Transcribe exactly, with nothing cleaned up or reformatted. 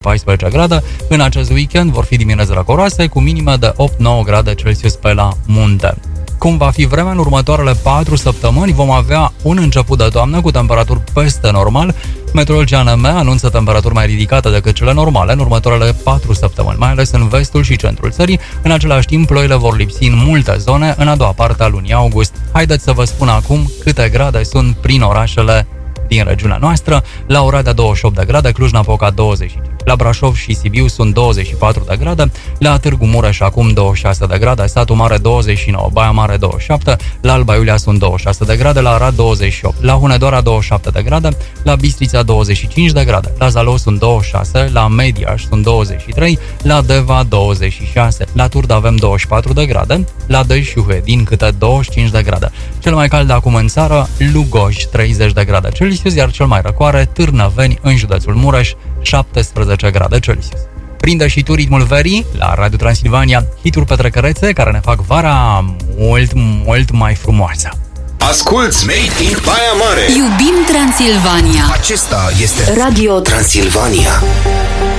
paisprezece grade. În acest weekend vor fi dimineți răcoroase cu minime de opt nouă grade Celsius pe la munte. Cum va fi vremea în următoarele patru săptămâni? Vom avea un început de toamnă cu temperaturi peste normal. Meteorologia N M anunță temperaturi mai ridicate decât cele normale în următoarele patru săptămâni, mai ales în vestul și centrul țării. În același timp, ploile vor lipsi în multe zone în a doua parte a lunii august. Haideți să vă spun acum câte grade sunt prin orașele din regiunea noastră. La Oradea douăzeci și opt de grade, Cluj-Napoca douăzeci și cinci. La Brașov și Sibiu sunt douăzeci și patru de grade, la Târgu Mureș acum douăzeci și șase de grade, Satu Mare douăzeci și nouă, Baia Mare douăzeci și șapte, la Alba Iulia sunt douăzeci și șase de grade, la Arad douăzeci și opt, la Hunedoara douăzeci și șapte de grade, la Bistrița douăzeci și cinci de grade, la Zalău sunt douăzeci și șase, la Mediaș sunt douăzeci și trei, la Deva douăzeci și șase, la Turda avem douăzeci și patru de grade, la Dăj și Huedin câte douăzeci și cinci de grade. Cel mai cald acum în țară, Lugoj treizeci de grade Celsius, iar cel mai răcoare, Târnăveni în județul Mureș șaptesprezece grade Celsius. Prinde și tu ritmul verii la Radio Transilvania, hituri petrecărețe care ne fac vara mult, mult mai frumoasă. Asculți Made in Baia Mare. Iubim Transilvania. Acesta este Radio Transilvania.